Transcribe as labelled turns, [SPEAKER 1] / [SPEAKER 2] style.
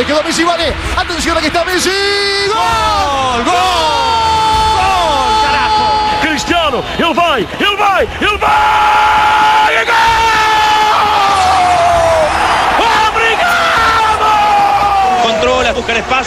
[SPEAKER 1] le quedó Messi, vale. Atención, aquí está Messi. ¡Gol! ¡Gol!
[SPEAKER 2] ¡Gol! Carajo!
[SPEAKER 3] Cristiano, ele vai! É gol! Obrigado!
[SPEAKER 2] Controla, busca el espacio.